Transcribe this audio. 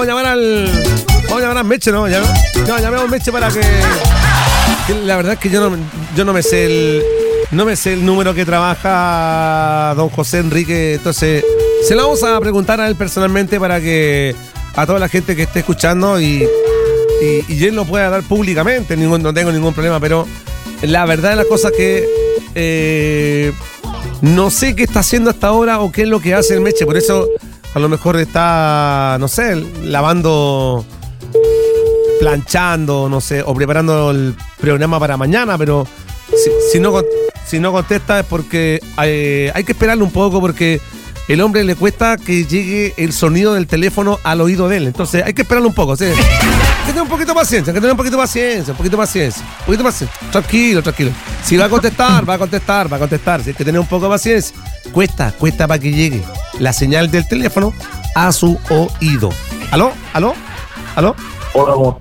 Vamos a llamar al Meche, ¿no? Llamemos al Meche para que la verdad es que yo no me sé el número que trabaja don José Enrique. Entonces, se lo vamos a preguntar a él personalmente para que a toda la gente que esté escuchando y él lo pueda dar públicamente. No tengo ningún problema, pero la verdad de las cosas que no sé qué está haciendo hasta ahora o qué es lo que hace el Meche. Por eso a lo mejor está, no sé, lavando, planchando, no sé, o preparando el programa para mañana. Pero si no contesta es porque hay que esperarle un poco, porque el hombre le cuesta que llegue el sonido del teléfono al oído de él. Entonces hay que esperarle un poco, ¿sí? Hay que tener un poquito de paciencia, Tranquilo. Si va a contestar. Si hay que tener un poco de paciencia. Cuesta para que llegue la señal del teléfono a su oído. ¿Aló? Hola, ¿cómo